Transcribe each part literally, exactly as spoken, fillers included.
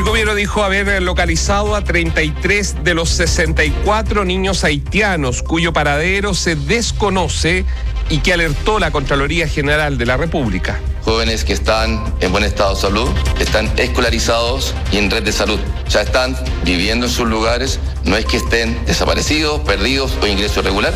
gobierno dijo haber localizado a treinta y tres de los sesenta y cuatro niños haitianos cuyo paradero se desconoce y que alertó la Contraloría General de la República. Jóvenes que están en buen estado de salud, están escolarizados y en red de salud. Ya están viviendo en sus lugares, no es que estén desaparecidos, perdidos o ingreso irregular.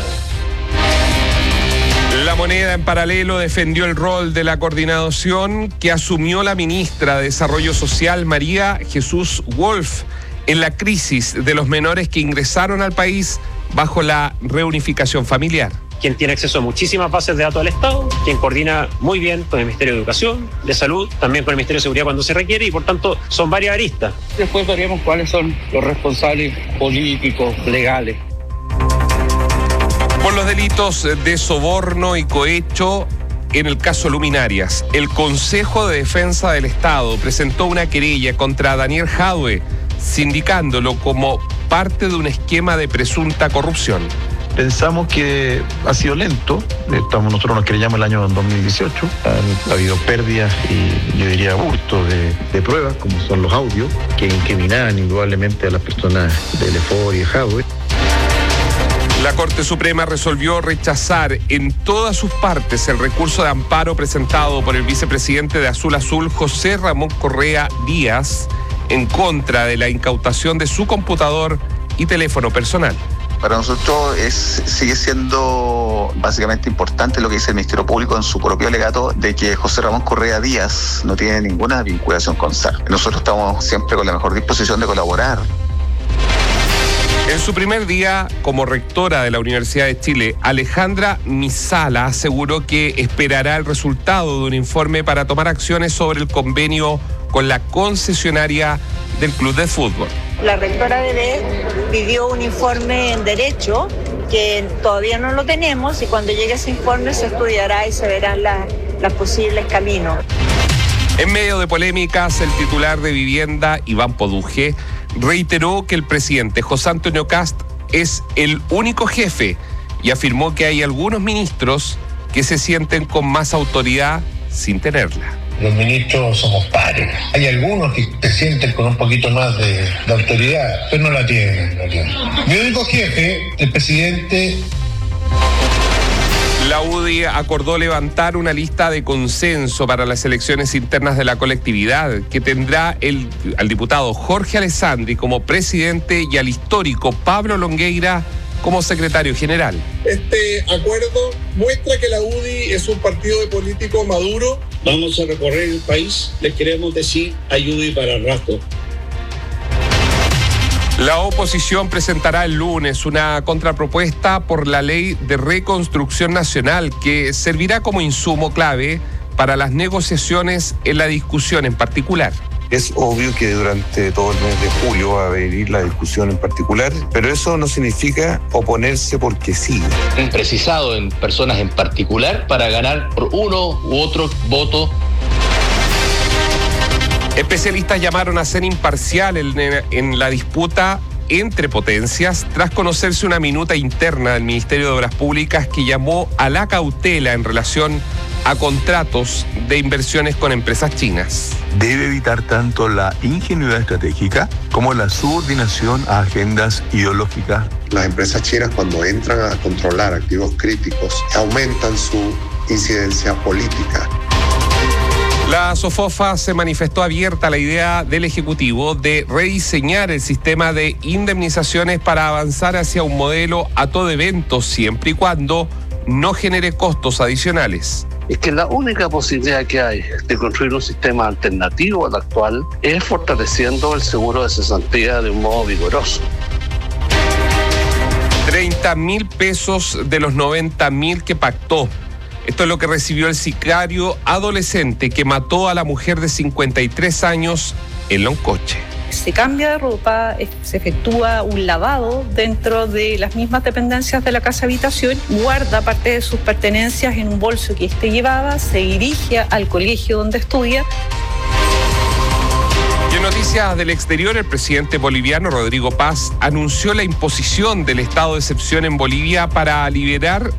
La Moneda en paralelo defendió el rol de la coordinación que asumió la ministra de Desarrollo Social, María Jesús Wolf, en la crisis de los menores que ingresaron al país bajo la reunificación familiar. Quien tiene acceso a muchísimas bases de datos del Estado, quien coordina muy bien con el Ministerio de Educación, de Salud, también con el Ministerio de Seguridad cuando se requiere y por tanto son varias aristas. Después veremos cuáles son los responsables políticos, legales. Por los delitos de soborno y cohecho en el caso Luminarias, el Consejo de Defensa del Estado presentó una querella contra Daniel Jadwe, sindicándolo como parte de un esquema de presunta corrupción. Pensamos que ha sido lento, estamos, nosotros nos querellamos el año dos mil dieciocho, ha, ha habido pérdidas y yo diría hurto de, de pruebas, como son los audios, que incriminaban indudablemente a las personas del E F O R y de Jadwe. La Corte Suprema resolvió rechazar en todas sus partes el recurso de amparo presentado por el vicepresidente de Azul Azul, José Ramón Correa Díaz, en contra de la incautación de su computador y teléfono personal. Para nosotros es, sigue siendo básicamente importante lo que dice el Ministerio Público en su propio alegato de que José Ramón Correa Díaz no tiene ninguna vinculación con S A R. Nosotros estamos siempre con la mejor disposición de colaborar. En su primer día como rectora de la Universidad de Chile, Alejandra Misala aseguró que esperará el resultado de un informe para tomar acciones sobre el convenio con la concesionaria del club de fútbol. La rectora de B pidió un informe en Derecho que todavía no lo tenemos y cuando llegue ese informe se estudiará y se verán la, los posibles caminos. En medio de polémicas, el titular de Vivienda, Iván Poduje, reiteró que el presidente José Antonio Kast es el único jefe y afirmó que hay algunos ministros que se sienten con más autoridad sin tenerla. Los ministros somos pares. Hay algunos que se sienten con un poquito más de, de autoridad, pero no la tienen, no la tienen. Mi único jefe, el presidente. La U D I acordó levantar una lista de consenso para las elecciones internas de la colectividad que tendrá el, al diputado Jorge Alessandri como presidente y al histórico Pablo Longueira como secretario general. Este acuerdo muestra que la U D I es un partido de político maduro. Vamos a recorrer el país, les queremos decir, hay U D I para el rato. La oposición presentará el lunes una contrapropuesta por la Ley de Reconstrucción Nacional que servirá como insumo clave para las negociaciones en la discusión en particular. Es obvio que durante todo el mes de julio va a venir la discusión en particular, pero eso no significa oponerse porque sí. Han precisado en personas en particular para ganar por uno u otro voto. Especialistas llamaron a ser imparcial en, en la disputa entre potencias tras conocerse una minuta interna del Ministerio de Obras Públicas que llamó a la cautela en relación a contratos de inversiones con empresas chinas. Debe evitar tanto la ingenuidad estratégica como la subordinación a agendas ideológicas. Las empresas chinas, cuando entran a controlar activos críticos, aumentan su incidencia política. La SOFOFA se manifestó abierta a la idea del Ejecutivo de rediseñar el sistema de indemnizaciones para avanzar hacia un modelo a todo evento, siempre y cuando no genere costos adicionales. Es que la única posibilidad que hay de construir un sistema alternativo al actual es fortaleciendo el seguro de cesantía de un modo vigoroso. treinta mil pesos de los noventa mil que pactó. Esto es lo que recibió el sicario adolescente que mató a la mujer de cincuenta y tres años en Loncoche. Se cambia de ropa, se efectúa un lavado dentro de las mismas dependencias de la casa habitación, guarda parte de sus pertenencias en un bolso que éste llevaba, se dirige al colegio donde estudia. Y en noticias del exterior, el presidente boliviano Rodrigo Paz anunció la imposición del estado de excepción en Bolivia para liberar